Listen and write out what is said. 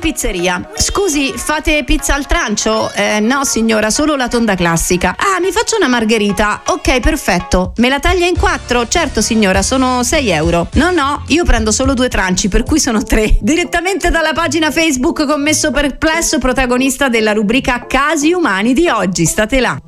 pizzeria. Scusi, fate pizza al trancio? No signora, solo la tonda classica. Ah, mi faccio una margherita. Ok, perfetto. Me la taglia in 4? Certo signora, sono 6 euro. No, io prendo solo 2 tranci, per cui sono 3. Direttamente dalla pagina Facebook Commesso Perplesso, protagonista della rubrica Casi Umani di oggi. State là.